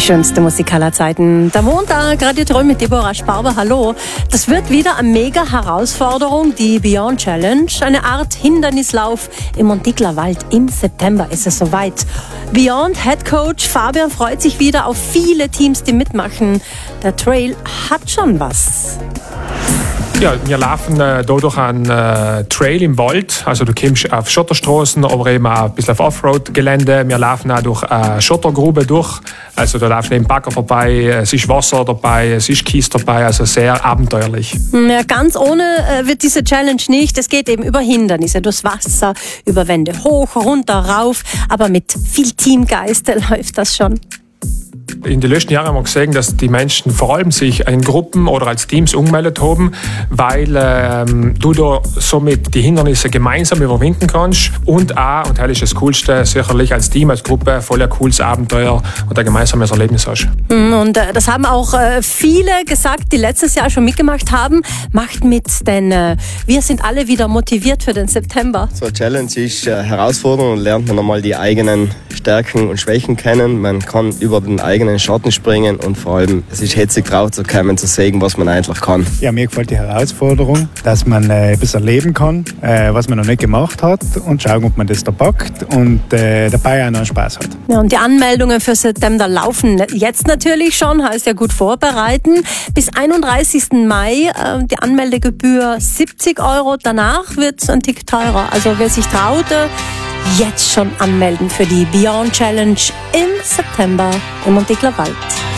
Schönste Musik aller Zeiten. Der Montag, Radio Tirol mit Deborah Sparber. Hallo. Das wird wieder eine mega Herausforderung, die Beyond Challenge. Eine Art Hindernislauf im Montigler Wald. Im September ist es soweit. Beyond Head Coach Fabian freut sich wieder auf viele Teams, die mitmachen. Der Trail hat schon was. Ja, wir laufen durch einen Trail im Wald. Also du kommst auf Schotterstraßen, aber eben auch ein bisschen auf Offroad-Gelände. Wir laufen auch durch eine Schottergrube durch. Also da laufen eben Bagger vorbei, es ist Wasser dabei, es ist Kies dabei, also sehr abenteuerlich. Ja, ganz ohne wird diese Challenge nicht. Es geht eben über Hindernisse, durchs Wasser, über Wände hoch, runter, rauf. Aber mit viel Teamgeist läuft das schon. In den letzten Jahren haben wir gesehen, dass die Menschen vor allem sich in Gruppen oder als Teams umgemeldet haben, weil du da somit die Hindernisse gemeinsam überwinden kannst und auch, und das ist das Coolste, sicherlich als Team, als Gruppe voll ein cooles Abenteuer und ein gemeinsames Erlebnis hast. Und das haben auch viele gesagt, die letztes Jahr schon mitgemacht haben. Macht mit, denn wir sind alle wieder motiviert für den September. So eine Challenge ist eine Herausforderung und lernt man nochmal die eigenen Stärken und Schwächen kennen. Man kann über den eigenen Schatten springen und vor allem, es ist hetzig rauszukommen, zu sehen, was man eigentlich kann. Ja, mir gefällt die Herausforderung, dass man ein bisschen erleben kann, was man noch nicht gemacht hat und schauen, ob man das da packt und dabei auch noch Spaß hat. Ja, und die Anmeldungen für September laufen jetzt natürlich schon, heißt ja gut vorbereiten. Bis 31. Mai die Anmeldegebühr 70 €, danach wird es ein Tick teurer. Also wer sich traut, jetzt schon anmelden für die Beyond Challenge im September im Montigler Wald.